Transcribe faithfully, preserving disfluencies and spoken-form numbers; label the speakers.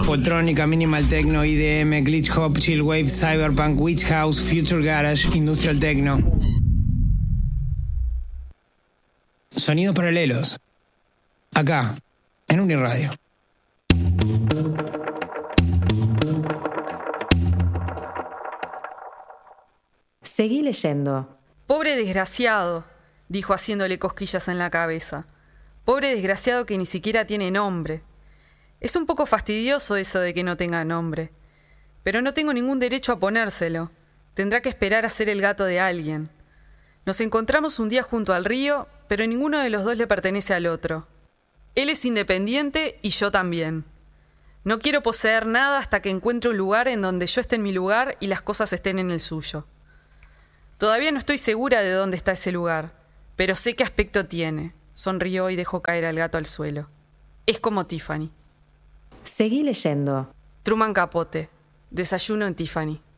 Speaker 1: Poltrónica, Minimal Techno, I D M, Glitch Hop, Chill Wave, Cyberpunk, Witch House, Future Garage, Industrial Techno. Sonidos paralelos. Acá, en Uniradio.
Speaker 2: Seguí leyendo.
Speaker 3: Pobre desgraciado, dijo haciéndole cosquillas en la cabeza. Pobre desgraciado que ni siquiera tiene nombre. Es un poco fastidioso eso de que no tenga nombre. Pero no tengo ningún derecho a ponérselo. Tendrá que esperar a ser el gato de alguien. Nos encontramos un día junto al río, pero ninguno de los dos le pertenece al otro. Él es independiente y yo también. No quiero poseer nada hasta que encuentre un lugar en donde yo esté en mi lugar y las cosas estén en el suyo. Todavía no estoy segura de dónde está ese lugar, pero sé qué aspecto tiene. Sonrió y dejó caer al gato al suelo. Es como Tiffany.
Speaker 2: Seguí leyendo.
Speaker 3: Truman Capote. Desayuno en Tiffany.